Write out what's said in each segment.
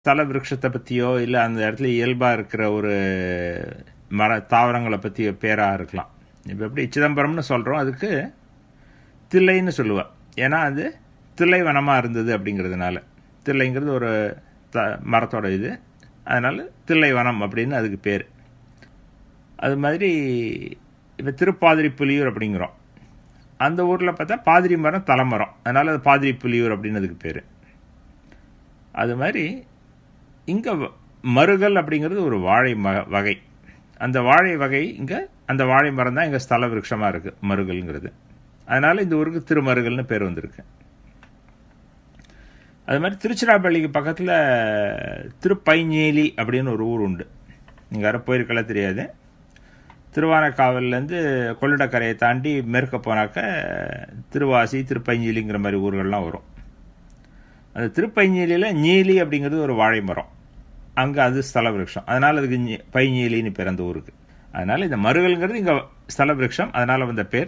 ஸ்தல விருட்சத்தை பற்றியோ இல்லை அந்த இடத்துல இயல்பாக இருக்கிற ஒரு தாவரங்களை பற்றிய பேராக இருக்கலாம். இப்போ எப்படி சிதம்பரம்னு சொல்கிறோம், அதுக்கு தில்லைன்னு சொல்லுவாள். ஏன்னா அது தில்லை வனமாக இருந்தது அப்படிங்கிறதுனால. தில்லைங்கிறது ஒரு மரத்தோட இது, அதனால் தில்லை வனம் அப்படின்னு அதுக்கு பேர். அது மாதிரி இப்போ திருப்பாதிரி புலியூர் அப்படிங்கிறோம், அந்த ஊரில் பார்த்தா பாதிரி மரம் தலைமரம், அதனால் அது பாதிரி புலியூர் அப்படின்னு அதுக்கு பேர். அது மாதிரி இங்கே மருகல் அப்படிங்கிறது ஒரு வாழை வகை. அந்த வாழை வகை இங்கே அந்த வாழை மரம் தான் இங்கே ஸ்தல விருட்சமாக இருக்குது மருகல்ங்கிறது. அதனால் இந்த ஊருக்கு திருமருகல்னு பேர் வந்திருக்கு. அது மாதிரி திருச்சிராப்பள்ளிக்கு பக்கத்தில் திருப்பைஞ்சேலி அப்படின்னு ஒரு ஊர் உண்டு. நீங்கள் யாரும் போயிருக்கலாம் தெரியாது. திருவானைக்காவல்லேருந்து கொள்ளிடக்கரையை தாண்டி மேற்க போனாக்க திருவாசி திருப்பைஞ்சேலிங்கிற மாதிரி ஊர்கள்லாம் வரும். அந்த திருப்பைஞ்சேலியில் நீலி அப்படிங்கிறது ஒரு வாழை மரம், அங்கே அது ஸ்தல விருட்சம், அதனால் அதுக்கு பைஞ்சேலின்னு பேர் அந்த ஊருக்கு. அதனால் இந்த மருகல்ங்கிறது இங்கே ஸ்தல விருட்சம், அதனால் வந்த பேர்.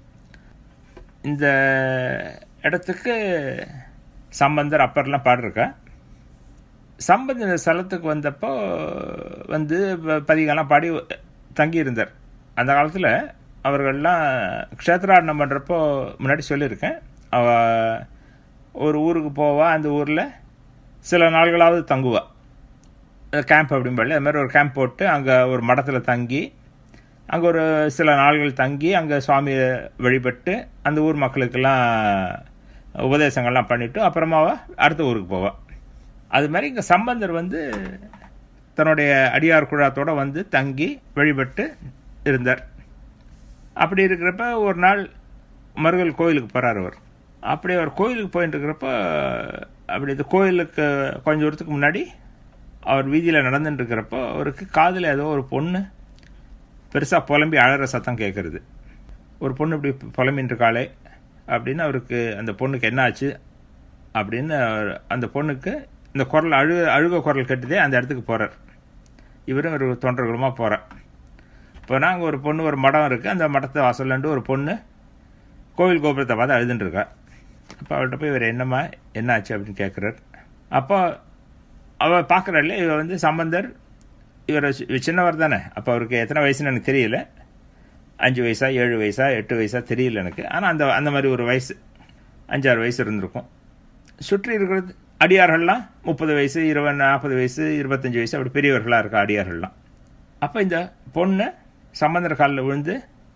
இந்த இடத்துக்கு சம்பந்தர் அப்பர்லாம் பாடிருக்கா. சம்பந்தர் இந்த ஸ்தலத்துக்கு வந்தப்போ வந்து பதிகெல்லாம் பாடி தங்கியிருந்தார். அந்த காலத்தில் அவர்கள்லாம் க்ஷேத்ராடனம் பண்ணுறப்போ முன்னாடி சொல்லியிருக்கேன், அவ ஒரு ஊருக்கு போவா, அந்த ஊரில் சில நாள்களாவது தங்குவா, கேம்ப் அப்படின்படி. அது மாதிரி ஒரு கேம்ப் போட்டு அங்கே ஒரு மடத்தில் தங்கி அங்கே ஒரு சில நாள்கள் தங்கி அங்கே சுவாமியை வழிபட்டு அந்த ஊர் மக்களுக்கெல்லாம் உபதேசங்கள்லாம் பண்ணிவிட்டு அப்புறமாவா அடுத்த ஊருக்கு போவாள். அது மாதிரி இங்கே சம்பந்தர் வந்து தன்னுடைய அடியார் குழாத்தோடு வந்து தங்கி வழிபட்டு இருந்தார். அப்படி இருக்கிறப்ப ஒரு நாள் மருகல் கோயிலுக்கு போகிறார் அவர். அப்படி அவர் கோயிலுக்கு போயிட்டு இருக்கிறப்ப அப்படி இந்த கோயிலுக்கு கொஞ்சம் தூரத்துக்கு முன்னாடி அவர் வீதியில் நடந்துட்டு இருக்கிறப்போ அவருக்கு காதில் ஏதோ ஒரு பொண்ணு பெருசாக புலம்பி அழகிற சத்தம் கேட்குறது. ஒரு பொண்ணு இப்படி புலம்பின்னு இருக்காளே அப்படின்னு அவருக்கு அந்த பொண்ணுக்கு என்ன ஆச்சு அப்படின்னு அந்த பொண்ணுக்கு இந்த குரல் அழுக குரல் கட்டுதே அந்த இடத்துக்கு போகிறார். இவரும் ஒரு தொண்டர்களுமாக போகிறார். இப்போ நாங்கள் ஒரு பொண்ணு, ஒரு மடம் இருக்குது, அந்த மடத்தை வாசல்லண்டு ஒரு பொண்ணு கோவில் கோபுரத்தை பார்த்து அழுதுன்ட்ருக்கா. அப்போ அவர்கிட்ட போய் இவர் என்னம்மா என்ன ஆச்சு அப்படின்னு கேட்குறார். அப்போ அவள் பார்க்குறாள், இவர் வந்து சம்பந்தர், இவர் சின்னவர் தானே, அப்போ அவருக்கு எத்தனை வயசுன்னு எனக்கு தெரியல, 5 வயசா 7 வயசா 8 வயசா தெரியல எனக்கு, ஆனால் அந்த மாதிரி ஒரு வயசு 5-6 வயசு இருந்திருக்கும். சுற்றி இருக்கிறது அடியார்கள்லாம் 30 வயசு 20 40 வயசு 25 வயசு அப்படி பெரியவர்களாக இருக்கா அடியார்கள்லாம். அப்போ இந்த பொண்ணு சம்பந்தர் காலில் விழுந்து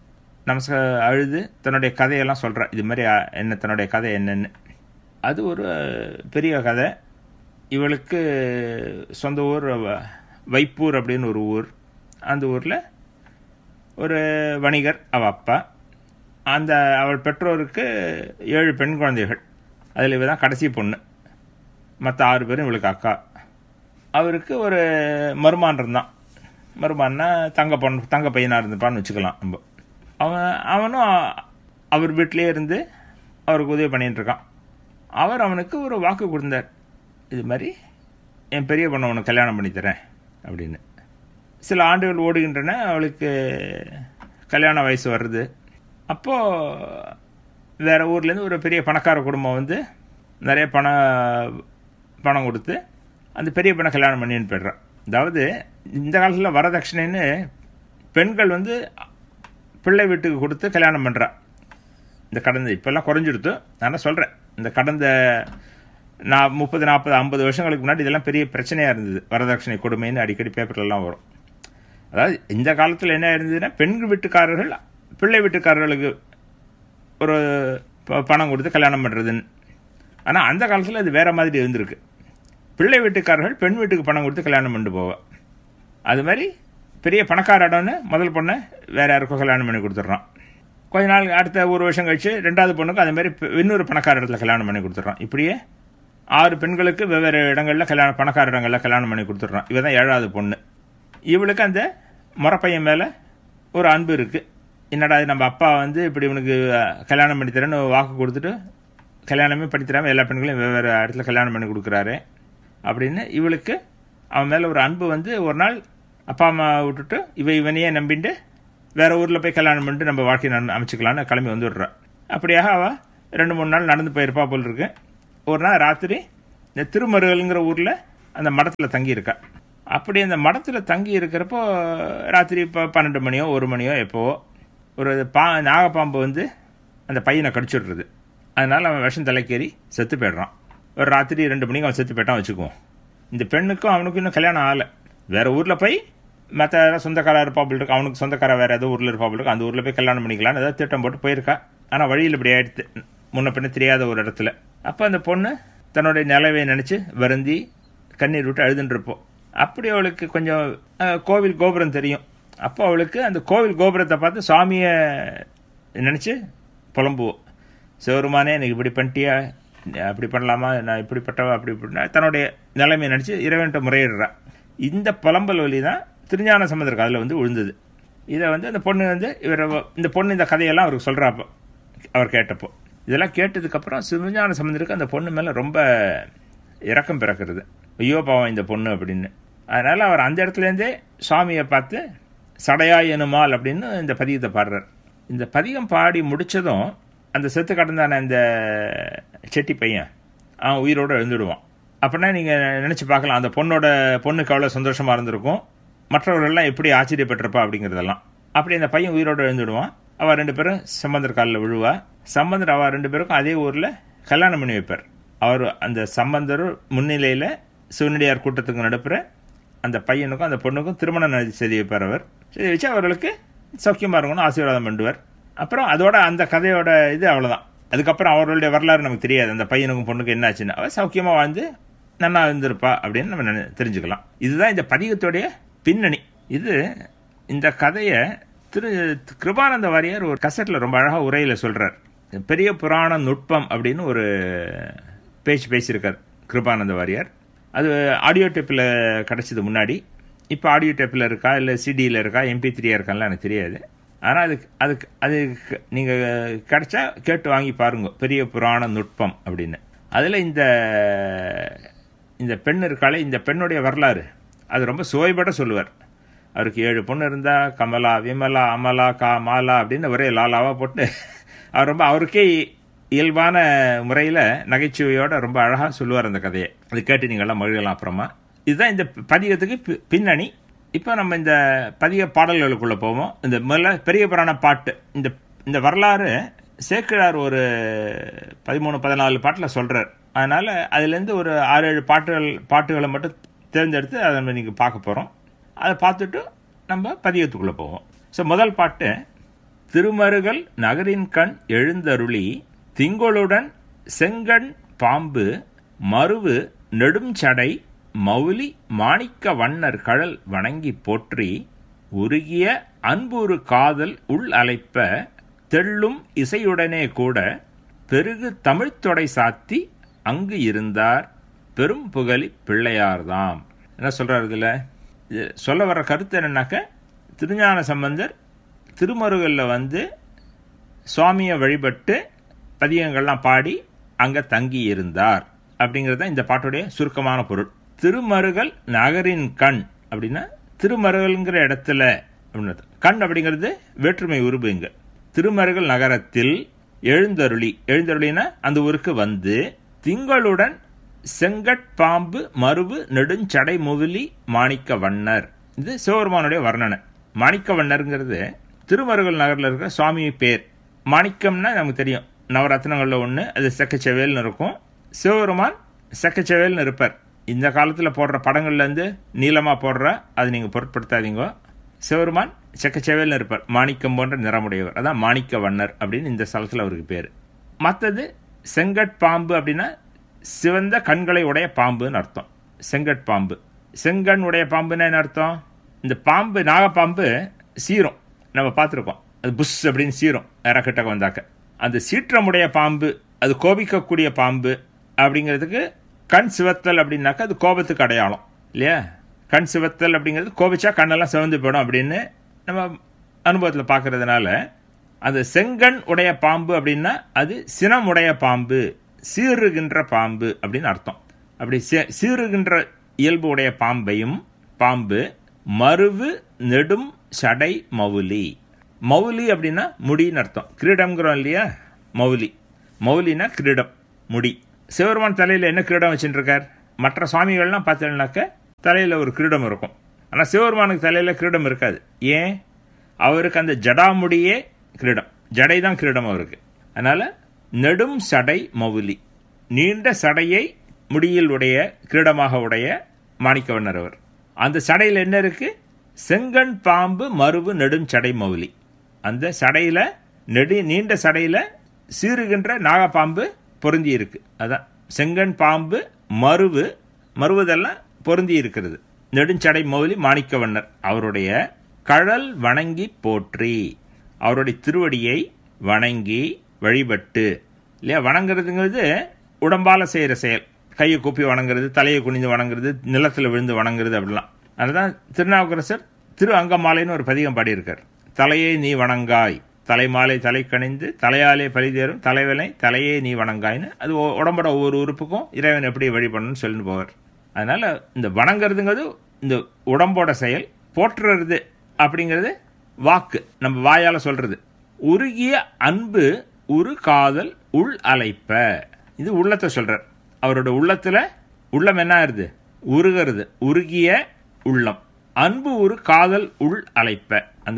அழுது தன்னுடைய கதையெல்லாம் சொல்கிறா. இது மாதிரி என்ன தன்னுடைய கதை என்னென்னு. அது ஒரு பெரிய கதை. இவளுக்கு சொந்த ஊர் வைப்பூர் அப்படின்னு ஒரு ஊர். அந்த ஊரில் ஒரு வணிகர் அவள் அப்பா. அவள் பெற்றோருக்கு 7 பெண் குழந்தைகள், அதில் இவ தான் கடைசி பொண்ணு. மற்ற 6 பேரும் இவளுக்கு அக்கா. அவருக்கு ஒரு மருமான் இருந்தான். மருமான்னா தங்க பையனாக இருந்துப்பான்னு வச்சுக்கலாம் நம்ம. அவனும் அவர் வீட்டிலே இருந்து அவருக்கு உதவி பண்ணிகிட்டு இருக்கான். அவர் அவனுக்கு ஒரு வாக்கு கொடுத்தார், இது மாதிரி என் பெரிய பொண்ணை உனக்கு கல்யாணம் பண்ணித்தரேன் அப்படின்னு. சில ஆண்டுகள் ஓடுகின்றன, அவளுக்கு கல்யாண வயசு வருது. அப்போது வேறு ஊர்லேருந்து ஒரு பெரிய பணக்கார குடும்பம் வந்து நிறைய பணம் கொடுத்து அந்த பெரிய பொண்ணை கல்யாணம் பண்ணின்னு போய்ட்றான். அதாவது இந்த காலத்தில் வரதட்சணைன்னு பெண்கள் வந்து பிள்ளை வீட்டுக்கு கொடுத்து கல்யாணம் பண்ணுறா. இந்த கடந்த இப்போல்லாம் குறைஞ்சிடுத்து. நான் சொல்கிறேன், இந்த கடந்த 30 40 50 வருஷங்களுக்கு முன்னாடி இதெல்லாம் பெரிய பிரச்சனையாக இருந்தது. வரதட்சணை கொடுமைன்னு அடிக்கடி பேப்பர்லாம் வரும். அதாவது இந்த காலத்தில் என்ன இருந்ததுன்னா, பெண் வீட்டுக்காரர்கள் பிள்ளை வீட்டுக்காரர்களுக்கு ஒரு பணம் கொடுத்து கல்யாணம் பண்ணுறதுன்னு. ஆனால் அந்த காலத்தில் அது வேறு மாதிரி இருந்திருக்கு. பிள்ளை வீட்டுக்காரர்கள் பெண் வீட்டுக்கு பணம் கொடுத்து கல்யாணம் பண்ணிட்டு போவா. அது மாதிரி பெரிய பணக்கார இடம்னு முதல் பொண்ணை வேறு யாருக்கும் கல்யாணம் பண்ணி கொடுத்துட்றான். கொஞ்ச நாள் அடுத்த ஒரு வருஷம் கழிச்சு 2வது பொண்ணுக்கு அது மாதிரி இன்னொரு பணக்கார இடத்துல கல்யாணம் பண்ணி கொடுத்துட்றான். இப்படியே 6 பெண்களுக்கு வெவ்வேறு இடங்களில் பணக்கார இடங்களில் கல்யாணம் பண்ணி கொடுத்துட்றான். இவ தான் 7வது பொண்ணு. இவளுக்கு அந்த முறப்பையன் மேலே ஒரு அன்பு இருக்குது. என்னடா நம்ம அப்பா வந்து இப்படி இவனுக்கு கல்யாணம் பண்ணித்தரேன்னு வாக்கு கொடுத்துட்டு கல்யாணமே பண்ணித்தராமல் எல்லா பெண்களையும் வெவ்வேறு இடத்துல கல்யாணம் பண்ணி கொடுக்குறாரு அப்படின்னு இவளுக்கு அவன் மேலே ஒரு அன்பு வந்து ஒரு நாள் அப்பா அம்மா விட்டுட்டு இவனையே நம்பிட்டு வேறு ஊரில் போய் கல்யாணம் பண்ணிட்டு நம்ம வாழ்க்கையை அமைச்சிக்கலான்னு கிளம்பி வந்துடுறான். அப்படியாக அவள் 2-3 நாள் நடந்து போயிருப்பா போல் இருக்கு. ஒரு நாள் ராத்திரி இந்த திருமருகல்ங்கிற ஊரில் அந்த மடத்தில் தங்கியிருக்கா. அப்படி அந்த மடத்தில் தங்கி இருக்கிறப்போ ராத்திரி இப்போ 12 மணியோ 1 மணியோ எப்போவோ ஒரு நாகப்பாம்பு வந்து அந்த பையனை கடிச்சுடுறது. அதனால் அவன் விஷம் தலைக்கேறி செத்து போய்ட்றான். ஒரு ராத்திரி 2 மணிக்கு அவன் செத்து போய்ட்டான் வச்சுக்குவோம். இந்த பெண்ணுக்கும் அவனுக்கும் இன்னும் கல்யாணம் ஆகலை. வேறு ஊரில் போய் மற்ற சொந்தக்கார இருப்பாப்பில் இருக்கு, அவனுக்கு சொந்தக்கார வேறு ஏதோ ஊரில் இருப்பாப்பில் இருக்கு, அந்த ஊரில் போய் கல்யாணம் பண்ணிக்கலான்னு ஏதாவது திட்டம் போட்டு போயிருக்கா. ஆனால் வழியில் இப்படி ஆயிடுத்து, முன்ன பின்ன தெரியாத ஒரு இடத்துல. அப்போ அந்த பொண்ணு தன்னுடைய நிலவை நினச்சி வருந்தி கண்ணீர் விட்டு அழுதுன்றப்போ அப்படி அவளுக்கு கொஞ்சம் கோவில் கோபுரம் தெரியும். அப்போ அவளுக்கு அந்த கோவில் கோபுரத்தை பார்த்து சுவாமியை நினச்சி புலம்புவோம். சிவருமானே எனக்கு இப்படி பண்ணிட்டியா, அப்படி பண்ணலாமா, நான் இப்படிப்பட்டவா அப்படி இப்படின்னா தன்னுடைய நிலைமையை நினச்சி இறைவன்கிட்ட முறையிடுறா. இந்த புலம்பல் வழி தான் திருஞான சம்பந்தருக்கு அதில் வந்து விழுந்தது. இதை வந்து அந்த பொண்ணு வந்து இந்த பொண்ணு இந்த கதையெல்லாம் அவருக்கு சொல்கிறாப்போ அவர் கேட்டப்போ இதெல்லாம் கேட்டதுக்கப்புறம் திருஞான சம்பந்தருக்கு அந்த பொண்ணு மேலே ரொம்ப இரக்கம் பிறக்கிறது. ஐயோ பாவம் இந்த பொண்ணு அப்படின்னு. அதனால் அவர் அந்த இடத்துலேருந்தே சுவாமியை பார்த்து சடையாய் எனுமால் அப்படின்னு இந்த பதிகத்தை பாடுறார். இந்த பதிகம் பாடி முடித்ததும் அந்த செத்து கடந்தான இந்த செட்டி பையன் அவன் உயிரோடு எழுந்துடுவான். அப்படின்னா நீங்கள் நினச்சி பார்க்கலாம் அந்த பொண்ணுக்கு அவ்வளோ சந்தோஷமாக இருந்திருக்கும், மற்றவர்கள்லாம் எப்படி ஆச்சரியப்பட்டிருப்பா அப்படிங்கிறதெல்லாம். அப்படி அந்த பையன் உயிரோடு எழுந்துடுவான். அவள் 2 பேரும் சம்பந்தர் காலில் விழுவா. சம்பந்தர் அவள் 2 பேருக்கும் அதே ஊரில் கல்யாணம் பண்ணி வைப்பார். அவர் அந்த சம்பந்தர் முன்னிலையில் சிவனடியார் கூட்டத்துக்கு நடுப்புற அந்த பையனுக்கும் அந்த பொண்ணுக்கும் திருமணம் செய்து வைப்பார். அவர் செய்து வச்சு அவர்களுக்கு சௌக்கியமாக இருக்கணும்னு ஆசீர்வாதம் பண்ணுவார். அப்புறம் அதோட அந்த கதையோட இது அவ்வளோதான். அதுக்கப்புறம் அவர்களுடைய வரலாறு நமக்கு தெரியாது, அந்த பையனுக்கும் பொண்ணுக்கும் என்ன ஆச்சுன்னு. அவள் சௌக்கியமாக வாழ்ந்து நன்னா இருந்திருப்பா அப்படின்னு நம்ம தெரிஞ்சுக்கலாம். இதுதான் இந்த பதிகத்துடைய பின்னணி. இந்த கதையை கிருபானந்த வாரியார் ஒரு கசட்டில் ரொம்ப அழகாக உரையில் சொல்கிறார். பெரிய புராண நுட்பம் அப்படின்னு ஒரு பேசியிருக்கார் கிருபானந்த வாரியார். அது ஆடியோ டேப்பில் கிடச்சது முன்னாடி. இப்போ ஆடியோ டேப்பில் இருக்கா இல்லை சிடியில் இருக்கா MP3 இருக்கான்லாம் எனக்கு தெரியாது. ஆனால் அதுக்கு நீங்கள் கிடச்சா கேட்டு வாங்கி பாருங்க, பெரிய புராண நுட்பம் அப்படின்னு. அதில் இந்த பெண் இருக்காளே, இந்த பெண்ணுடைய வரலாறு அது ரொம்ப சுவைபட சொல்லுவார். அவருக்கு 7 பொண்ணு இருந்தால் கமலா, விமலா, அமலா, மாலா அப்படின்னு ஒரே லாலாவாக போட்டு அவர் ரொம்ப அவருக்கே இயல்பான முறையில் நகைச்சுவையோடு ரொம்ப அழகாக சொல்லுவார் அந்த கதையை. அது கேட்டு நீங்கள்லாம் மகிழலாம். அப்புறமா இதுதான் இந்த பதிகத்துக்கு பின்னணி. இப்போ நம்ம இந்த பதிக பாடல்களுக்குள்ளே போவோம். இந்த முதல்ல பெரிய புராண பாட்டு, இந்த வரலாறு சேக்கிழார் ஒரு 13-14 பாட்டில் சொல்கிறார். அதனால் அதுலேருந்து ஒரு 6-7 பாட்டுகளை மட்டும் தேர்ந்தெடுத்து அதை நீங்கள் பார்க்க போகிறோம். அதை பார்த்துட்டு நம்ம பதிகத்துக்குள்ளே போவோம். ஸோ முதல் பாட்டு, திருமருகல் நகரின் கண் எழுந்தருளி திங்களுடன் செங்கண் பாம்பு மருவு நெடுஞ்சடை மௌலி மாணிக்க வண்ணர் கழல் வணங்கி போற்றி உருகிய அன்புறு காதல் உள் அலைப்ப தெள்ளும் இசையுடனே கூட பெருகு தமிழ்த்தொடை சாத்தி அங்கு இருந்தார் பெரும் புகழி பிள்ளையார்தாம். என்ன சொல்றாரு இதில்? சொல்ல வர கருத்து என்னன்னாக்க, திருஞான சம்பந்தர் திருமருகலில் வந்து சுவாமியை வழிபட்டு பதிகங்கள்லாம் பாடி அங்கே தங்கி இருந்தார் அப்படிங்கிறது இந்த பாட்டுடைய சுருக்கமான பொருள். திருமருகல் நகரின் கண் அப்படின்னா திருமருகல்ங்கிற இடத்துல அப்படின்றது. கண் அப்படிங்கிறது வேற்றுமை உருபு. இங்க திருமருகல் நகரத்தில் எழுந்தருளினா அந்த ஊருக்கு வந்து திங்களுடன் செங்கட்பாம்பு மருவு நெடுஞ்சடை முவிலி மாணிக்க வண்ணர். இது சிவபெருமானுடைய வர்ணனை. மாணிக்க வண்ணருங்கிறது திருமருகல் நகரில் இருக்கிற சுவாமி பேர். மாணிக்கம்னா நமக்கு தெரியும், நவரத்னங்களில் ஒன்று. அது செக்கச்செவேல்னு இருக்கும். சிவபெருமான் செக்கச்செவேல்னு இருப்பார். இந்த காலத்தில் போடுற படங்கள்லேருந்து நீளமாக போடுற அது நீங்கள் பொருட்படுத்தாதீங்க. சிவபெருமான் செக்கச்செவேல்னு இருப்பார், மாணிக்கம் போன்ற நிறமுடையவர். அதான் மாணிக்க வண்ணர் அப்படின்னு இந்த ஸ்தலத்தில் அவருக்கு பேர். மற்றது செங்கட்பாம்பு அப்படின்னா சிவந்த கண்களை உடைய பாம்புன்னு அர்த்தம். செங்கட்பாம்பு, செங்கண் உடைய பாம்புன்னா என்ன அர்த்தம்? இந்த பாம்பு, நாகப்பாம்பு சீரும், நம்ம பார்த்துருக்கோம். அது புஷ் அப்படின்னு சீரும் யாராக்கிட்ட வந்தாக்க. அந்த சீற்றமுடைய பாம்பு, அது கோபிக்கக்கூடிய பாம்பு அப்படிங்கிறதுக்கு கண் சிவத்தல் அப்படின்னாக்கா அது கோபத்துக்கு அடையாளம் இல்லையா? கண் சிவத்தல் அப்படிங்கிறது கோபிச்சா கண்ணெல்லாம் சிவந்து போயிடும் அப்படின்னு நம்ம அனுபவத்தில் பார்க்கறதுனால, அது செங்கண் உடைய பாம்பு அப்படின்னா அது சினம் உடைய பாம்பு, சீறுகின்ற பாம்பு அப்படின்னு அர்த்தம். அப்படி சீறுகின்ற இயல்பு உடைய பாம்பையும் பாம்பு மருவு நெடும் சடை மவுலி. மவுலி அப்படின்னா முடின்னு அர்த்தம். கிரீடம்ங்கிறோம் இல்லையா? மவுலினா கிரீடம், முடி. சிவபெருமான் தலையில் என்ன கிரீடம் வச்சுட்டு இருக்கார்? மற்ற சுவாமிகள்லாம் பார்த்தீங்கன்னாக்க தலையில் ஒரு கிரீடம் இருக்கும். ஆனால் சிவபெருமானுக்கு தலையில் கிரீடம் இருக்காது. ஏன்? அவருக்கு அந்த ஜடாமுடியே கிரீடம், ஜடை தான் கிரீடம் அவருக்கு. அதனால் நெடும் சடை மவுலி, நீண்ட சடையை முடியில் உடைய கிரீடமாக உடைய மாணிக்கவண்ணர் அவர். அந்த சடையில் என்ன இருக்கு? செங்கண் பாம்பு மருவு நெடும் சடை மவுலி. அந்த சடையில நீண்ட சடையில சீறுகின்ற நாகப்பாம்பு பொருந்தி இருக்கு. அதான் செங்கண் பாம்பு மருவதெல்லாம் பொருந்தி இருக்கிறது. நெடுஞ்சடை மௌலி மாணிக்கவண்ணர் அவருடைய கழல் வணங்கி போற்றி, அவருடைய திருவடியை வணங்கி வழிபட்டு. இல்லையா? வணங்குறதுங்கிறது உடம்பால செய்யற செயல். கையை கூப்பி வணங்குறது, தலையை குனிந்து வணங்குறது, நிலத்தில் விழுந்து வணங்குறது, அப்படிலாம். அதுதான் திருநாவுக்கரசர் திரு அங்கமாலைன்னு ஒரு பதிகம் பாடியிருக்கார். தலையை நீ வணங்காய், தலைமாலை தலை கணிந்து தலையாலே பழிதேறும் தலைவனை தலையே நீ வணங்காய்னு. அது உடம்போட ஒவ்வொரு உறுப்புக்கும் இறைவன் எப்படி வழிபடணும்னு சொல்லிட்டு போவார். அதனால இந்த வணங்குறதுங்கிறது இந்த உடம்போட செயல். போற்றுறது அப்படிங்கிறது வாக்கு, நம்ம வாயால சொல்றது. உருகிய அன்பு உரு காதல் உள் அலைப்ப, இது உள்ளத்தை சொல்றார். அவரோட உள்ளத்துல உள்ளம் என்ன ஆகுது? உருகிறது. உருகிய உள்ளம். அன்பு ஒரு காதல் உள் அலைப்ப, அந்த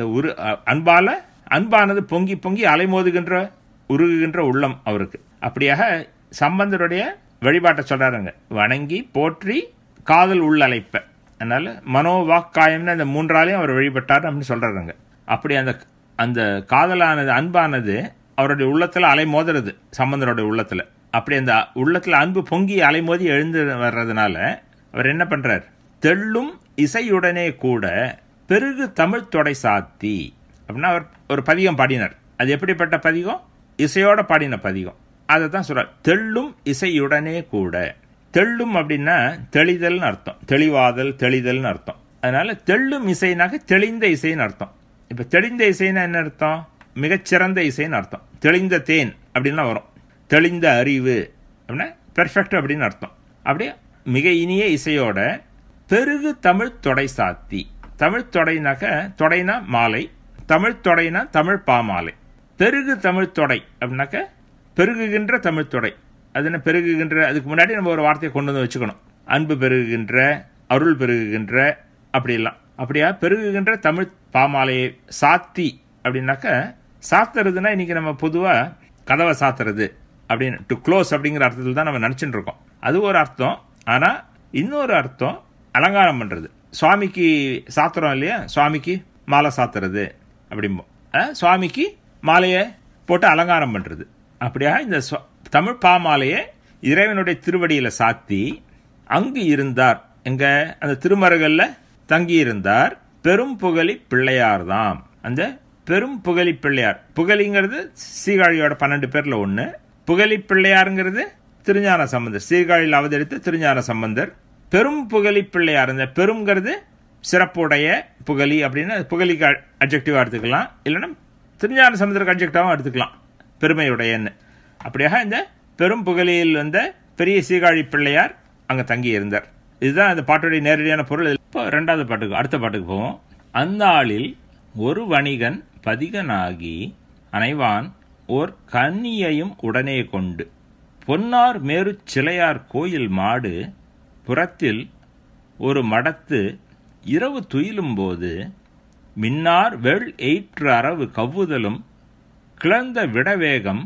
அன்பானது பொங்கி பொங்கி அலைமோதுகின்ற உருகுகின்ற உள்ளம் அவருக்கு. அப்படியாக சம்பந்தருடைய வழிபாட்டை சொல்றாருங்க. வணங்கி போற்றி காதல் உள் அலைப்ப. அதனால மனோவாக்காயம்னு அந்த மூன்றாலையும் அவர் வழிபட்டார் அப்படின்னு சொல்றாருங்க. அப்படி அந்த காதலானது, அன்பானது அவருடைய உள்ளத்துல அலைமோதுறது, சம்பந்தருடைய உள்ளத்துல. அப்படி அந்த உள்ளத்துல அன்பு பொங்கி அலைமோதி எழுந்து வர்றதுனால அவர் என்ன பண்றார்? தெள்ளும் இசையுடனே கூட பெருகு தமிழ் தொடை சாத்தி அப்படின்னா அவர் ஒரு பதிகம் பாடினார். அது எப்படிப்பட்ட பதிகம்? இசையோட பாடின பதிகம். அதை தான் சொல்றார். தெள்ளும் இசையுடனே கூட. தெள்ளும் அப்படின்னா தெளிதல்னு அர்த்தம், தெளிவாதல், தெளிதல்னு அர்த்தம். அதனால தெள்ளும் இசைனாக்க தெளிந்த இசைன்னு அர்த்தம். இப்ப தெளிந்த இசைன்னா என்ன அர்த்தம்? மிகச்சிறந்த இசைன்னு அர்த்தம். தெளிந்த தேன் அப்படின்னா வரும். தெளிந்த அறிவு அப்படின்னா பெர்ஃபெக்ட் அப்படின்னு அர்த்தம். அப்படியே மிக இனிய இசையோட பெருகு தமிழ் தொடை சாத்தி. தமிழ் தொடைனாக்க, தொடைனா மாலை, தமிழ் தொடைனா தமிழ் பாமாலை. பெருகு தமிழ் தொடை அப்படின்னாக்க பெருகுகின்ற தமிழ் தொடை. அது என்ன பெருகுகின்ற? அதுக்கு முன்னாடி நம்ம ஒரு வார்த்தையை கொண்டு வந்து வச்சுக்கணும். அன்பு பெருகுகின்ற, அருள் பெருகுகின்ற, அப்படிலாம். அப்படியா பெருகுகின்ற தமிழ் பாமாலையை சாத்தி அப்படின்னாக்க, சாத்துறதுன்னா இன்னைக்கு நம்ம பொதுவா கதவை சாத்துறது அப்படின்னு, டு க்ளோஸ் அப்படிங்கிற அர்த்தத்தில் தான் நம்ம நினைச்சுட்டு இருக்கோம். அது ஒரு அர்த்தம். ஆனா இன்னொரு அர்த்தம் அலங்காரம் பண்றது. சுவாமிக்கு சாத்துறோம் இல்லையா? சுவாமிக்கு மாலை சாத்துறது அப்படிம்போம். சுவாமிக்கு மாலையை போட்டு அலங்காரம் பண்றது. அப்படியா இந்த தமிழ் பாமாலையை இறைவனுடைய திருவடியில சாத்தி அங்கு இருந்தார். எங்க? அந்த திருமருகல்ல தங்கி இருந்தார். பெரும் புகழி பிள்ளையார் தாம். அந்த பெரும் புகழி பிள்ளையார், புகழிங்கிறது சீர்காழியோட 12 பேர்ல ஒண்ணு. புகழி பிள்ளையாருங்கிறது திருஞான சம்பந்தர், சீர்காழியில் அவதரித்த திருஞான சம்பந்தர். பெரும் புகழி பிள்ளையார், இந்த பெரும்ங்கிறது சிறப்புடைய புகழி அப்படின்னு, புகழிக்கு அட்ஜெக்டிவா எடுத்துக்கலாம், இல்லைன்னா திருஞான சம்பந்தருக்கு அட்ஜெக்டிவாகவும் எடுத்துக்கலாம், பெருமையுடையன்னு. அப்படியாக இந்த பெரும் புகழியில் வந்த பெரிய சீர்காழி பிள்ளையார் அங்க தங்கி இருந்தார். இதுதான் அந்த பாட்டுடைய நேரடியான பொருள். இப்போ ரெண்டாவது பாட்டுக்கு, அடுத்த பாட்டுக்கு போவோம். அந்த ஆளில் ஒரு வணிகன் பதிகனாகி அனைவான் ஓர் கன்னியையும் உடனே கொண்டு பொன்னார் மேரு சிலையார் கோயில் மாடு புறத்தில் ஒரு மடத்து இரவு துயிலும் போது மின்னார் வெள் எயிற்று அரவு கவ்வுதலும் கிளந்த விடவேகம்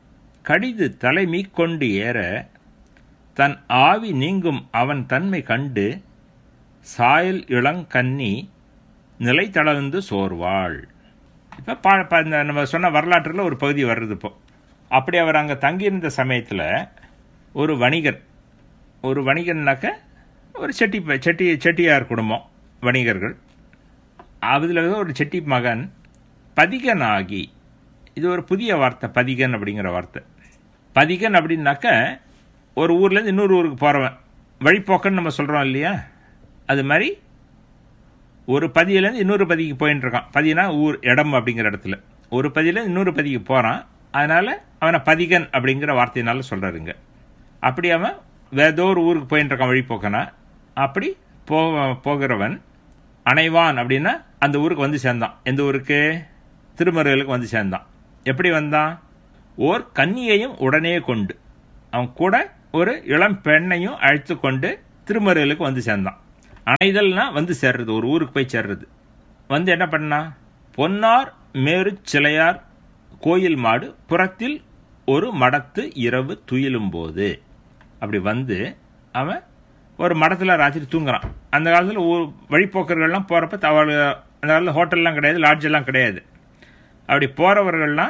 கடிது தலை மீக்கொண்டு ஏற தன் ஆவி நீங்கும் அவன் தன்மை கண்டு சாயல் இளங்கன்னி நிலை தளர்ந்து சோர்வாள். இப்போ நம்ம சொன்ன வரலாற்றில் ஒரு பகுதி வர்றது. இப்போ அப்படி அவர் அங்கே தங்கியிருந்த சமயத்தில் ஒரு வணிகர்னாக்க ஒரு செட்டியார் குடும்பம், வணிகர்கள். அதில் ஒரு செட்டி மகன் பதிகனாகி, இது ஒரு புதிய வார்த்தை, பதிகன் அப்படிங்கிற வார்த்தை. பதிகன் அப்படின்னாக்க ஒரு ஊர்லேருந்து இன்னொரு ஊருக்கு போகிறவன், வழிப்போக்கன்னு நம்ம சொல்கிறோம் இல்லையா? அது மாதிரி ஒரு பதியிலேருந்து இன்னொரு பதிக்கு போயின்னு இருக்கான். பதினா ஊர், இடம் அப்படிங்கிற இடத்துல. ஒரு பதியிலேருந்து இன்னொரு பதிக்கு போகிறான். அதனால அவனை பதிகன் அப்படிங்கிற வார்த்தையினால சொல்கிறாருங்க. அப்படி அவன் வேதோ ஒரு ஊருக்கு போயின்னு இருக்கான், வழிப்போக்கனா. அப்படி போகிறவன் அனைவான் அப்படின்னா அந்த ஊருக்கு வந்து சேர்ந்தான். எந்த ஊருக்கு? திருமருகலுக்கு வந்து சேர்ந்தான். எப்படி வந்தான்? ஓர் கன்னியையும் உடனே கொண்டு, அவன் கூட ஒரு இளம் பெண்ணையும் அழைத்து கொண்டு திருமறையிலுக்கு வந்து சேர்ந்தான். அணைதல்னா வந்து சேர்றது, ஒரு ஊருக்கு போய் சேர்றது. வந்து என்ன பண்ணா, பொன்னார் மேரு சிலையார் கோயில் மாடு புறத்தில் ஒரு மடத்து இரவு துயிலும் போது. அப்படி வந்து அவன் ஒரு மடத்தில் ராத்திரி தூங்குறான். அந்த காலத்தில் வழிப்போக்கர்கள்லாம் போகிறப்ப அந்த காலத்தில் ஹோட்டல்லாம் கிடையாது, லாட்ஜ் எல்லாம் கிடையாது. அப்படி போகிறவர்கள்லாம்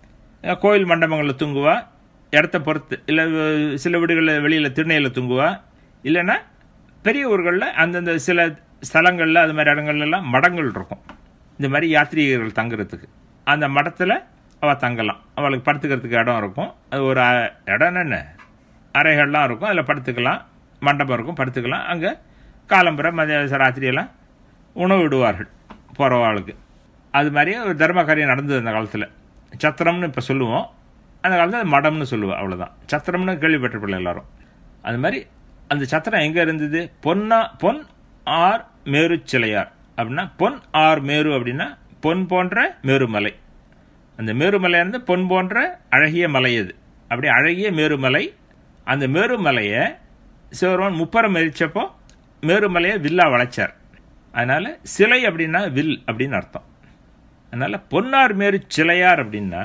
கோயில் மண்டபங்களில் தூங்குவா, இடத்த பொறுத்து. இல்லை சில வீடுகளில் வெளியில் திருநெல்வேலியில் தூங்குவா, இல்லைன்னா பெரிய ஊர்களில் அந்தந்த சில ஸ்தலங்களில் அது மாதிரி இடங்கள்லாம் மடங்கள் இருக்கும், இந்த மாதிரி யாத்திரிகர்கள் தங்குறதுக்கு. அந்த மடத்தில் அவள் தங்கலாம், அவளுக்கு படுத்துக்கிறதுக்கு இடம் இருக்கும். அது ஒரு இடம் என்ன அறைகள்லாம் இருக்கும், அதில் படுத்துக்கலாம், மண்டபம் இருக்கும், படுத்துக்கலாம். அங்கே காலம்புரை மதிய ராத்திரியெல்லாம் உணவு விடுவார்கள் போகிறவாளுக்கு. அது மாதிரியே ஒரு தர்ம காரியம் நடந்தது அந்த காலத்தில். சத்திரம்னு இப்போ சொல்லுவோம், அந்த காலத்தில் அது மடம்னு சொல்லுவோம், அவ்வளோதான். சத்திரம்னு கேள்விப்பட்டிருப்பில்ல எல்லாரும். அது மாதிரி அந்த சத்திரம் எங்கே இருந்தது, பொன் ஆர் மேரு சிலையார் அப்படின்னா, பொன் ஆர் மேரு அப்படின்னா பொன் போன்ற மேருமலை. அந்த மேருமலையாக இருந்து பொன் போன்ற அழகிய மலை. அது அப்படி அழகிய மேருமலை. அந்த மேருமலையை சிவருமான் முப்பரம் எரிச்சப்போ மேருமலையை வில்லா வளைச்சார். அதனால சிலை அப்படின்னா வில் அப்படின்னு அர்த்தம். அதனால பொன்னார் மேரு சிலையார் அப்படின்னா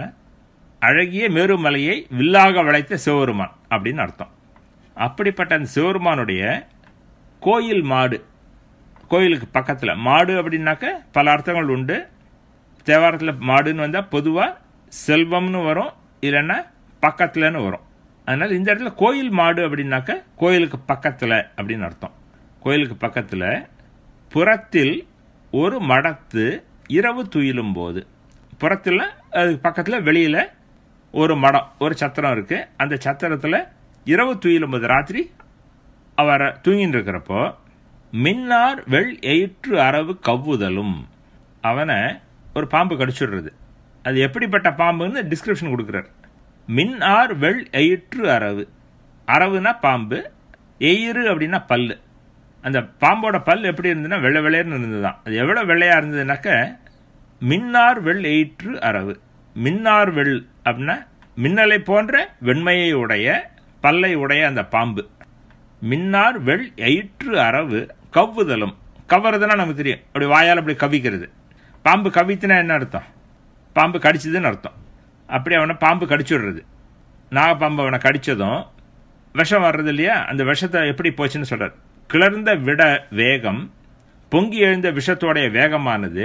அழகிய மேருமலையை வில்லாக வளைத்த சிவருமான் அப்படின்னு அர்த்தம். அப்படிப்பட்ட அந்த சிவருமானுடைய கோயில் மாடு, கோயிலுக்கு பக்கத்தில் மாடு அப்படின்னாக்க பல அர்த்தங்கள் உண்டு. தேவாரத்தில் மாடுன்னு வந்தால் பொதுவாக செல்வம்னு வரும், இல்லைன்னா பக்கத்துலன்னு வரும். அதனால் இந்த இடத்துல கோயில் மாடு அப்படின்னாக்க கோயிலுக்கு பக்கத்தில் அப்படின்னு அர்த்தம். கோயிலுக்கு பக்கத்தில் புறத்தில் ஒரு மடத்து இரவு துயிலும் போது. புறத்தில் அதுக்கு பக்கத்தில் வெளியில் ஒரு மடம், ஒரு சத்திரம் இருக்குது. அந்த சத்திரத்தில் இரவு துயிலும் போது, ராத்திரி அவர் தூங்கின்னு இருக்கிறப்போ, மின்னார் வெள் எயிற்று அரவு கவ்வுதலும், அவனை ஒரு பாம்பு கடிச்சுடுறது. அது எப்படிப்பட்ட பாம்புன்னு டிஸ்கிரிப்ஷன் கொடுக்குறார். மின்னார் வெள் எயிற்று அரவு, அரவுனா பாம்பு, எயிறு அப்படின்னா பல்லு. அந்த பாம்போட பல் எப்படி இருந்ததுன்னா வெள்ளை வெள்ளையர்னு இருந்ததுதான். அது எவ்வளோ வெள்ளையாக இருந்ததுனாக்க மின்னார் வெள் எயிற்று அரவு. மின்னார் வெள் அப்படின்னா மின்னலை போன்ற வெண்மையை உடைய பல்லை உடைய அந்த பாம்பு. மின்னார் வெள் எயிற்று அரவு கவ்வுதலும், கவறதுன்னா நமக்கு தெரியும், அப்படி வாயால் அப்படி கவிக்கிறது. பாம்பு கவித்துனா என்ன அர்த்தம், பாம்பு கடிச்சதுன்னு அர்த்தம். அப்படி அவனை பாம்பு கடிச்சுடுறது. நாகப்பாம்பு அவனை கடித்ததும் விஷம் வர்றது இல்லையா, அந்த விஷத்தை எப்படி போச்சுன்னு சொல்கிறார். கிளர்ந்த விட வேகம், பொங்கி எழுந்த விஷத்தோடைய வேகமானது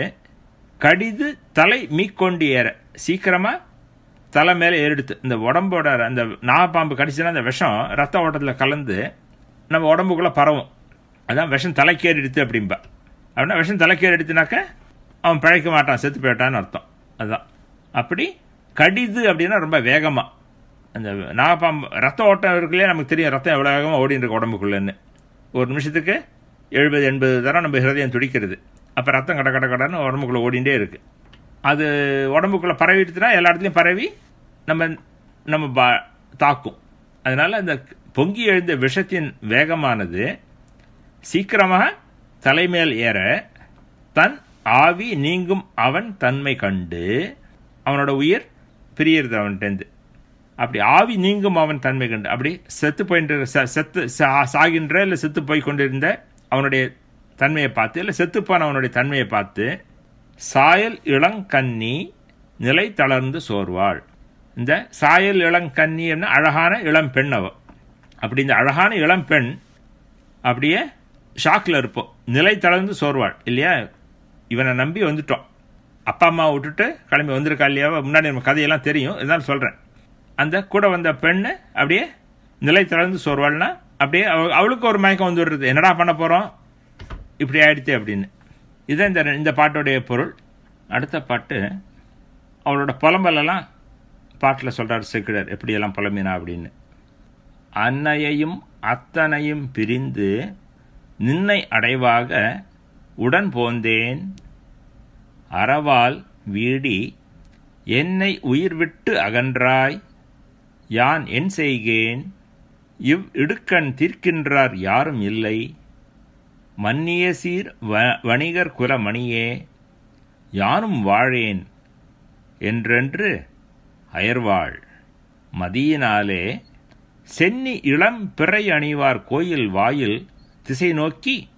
கடிது தலை மீக்கொண்டு ஏற, சீக்கிரமாக தலை மேலே ஏறிடுத்து. இந்த உடம்போட அந்த நாகப்பாம்பு கடிச்சுன்னா அந்த விஷம் ரத்த ஓட்டத்தில் கலந்து நம்ம உடம்புக்குள்ளே பரவும். அதான் விஷம் தலைக்கேறிடுத்து அப்படின்பா. அப்படின்னா விஷம் தலைக்கேறிடுத்துனாக்க அவன் பிழைக்க மாட்டான், செத்து போயிட்டான்னு அர்த்தம். அதுதான். அப்படி கடிது அப்படின்னா ரொம்ப வேகமாக. அந்த நாகப்பாம்பு ரத்த ஓட்டம் இருக்குல்லையே, நமக்கு தெரியும் ரத்தம் எவ்வளோ வேகமாக ஓடின்னு இருக்கு உடம்புக்குள்ளேன்னு. ஒரு நிமிஷத்துக்கு 70-80 தரம் நம்ம ஹிருதயம் துடிக்கிறது. அப்போ ரத்தம் கட கட கடன்னு உடம்புக்குள்ளே ஓடிண்டே இருக்குது. அது உடம்புக்குள்ளே பரவிட்டுனா எல்லா இடத்துலையும் பரவி நம்ம தாக்கும். அதனால் அந்த பொங்கி எழுந்த விஷத்தின் வேகமானது சீக்கிரமாக தலைமேல் ஏற தன் ஆவி நீங்கும் அவன் தன்மை கண்டு, அவனோட உயிர் பிரியறது அவன்கிட்டேருந்து. அப்படி ஆவி நீங்கும் அவன் தன்மை கண்டு, அப்படி செத்து போயிட்டு சாகின்ற இல்லை செத்து போய் கொண்டிருந்த அவனுடைய தன்மையை பார்த்து, இல்லை செத்துப்பான அவனுடைய தன்மையை பார்த்து, சாயல் இளங்கன்னி நிலை தளர்ந்து சோர்வாள். இந்த சாயல் இளங்கன்னி என்ன, அழகான இளம் பெண் அவ. அப்படி இந்த அழகான இளம் பெண் அப்படியே ஷாக்கில் இருப்போம், நிலை தளர்ந்து சோர்வாள் இல்லையா. இவனை நம்பி வந்துட்டோம், அப்பா அம்மா விட்டுட்டு கிளம்பி வந்திருக்கா இல்லையா. முன்னாடி நம்ம கதையெல்லாம் தெரியும், இதனால சொல்கிறேன். அந்த கூட வந்த பெண்ணு அப்படியே நிலை தளர்ந்து சோர்வாள்னா அப்படியே அவளுக்கு ஒரு மயக்கம் வந்து விடுறது, என்னடா பண்ண போகிறோம் இப்படி ஆயிடுச்சு அப்படின்னு. இதுதான் இந்த பாட்டோடைய பொருள். அடுத்த பாட்டு அவளோட புலம்பலெல்லாம் பாட்டில் சொல்கிறார் சேக்கிழார், எப்படியெல்லாம் புலம்பினா அப்படின்னு. அன்னையையும் அத்தனையும் பிரிந்து நின்னை அடைவாக உடன் போந்தேன், அறவால் வீடி என்னை உயிர் விட்டு அகன்றாய், யான் என் செய்கேன், இவ் இடுக்கண் தீர்க்கின்றார் யாரும் இல்லை, மன்னிய சீர் வணிகர் குலமணியே, யானும் வாழேன் என்றென்று அயர்வாள் மதியினாலே சென்னி இளம் பிறை அணிவார் கோயில் வாயில் திசை நோக்கி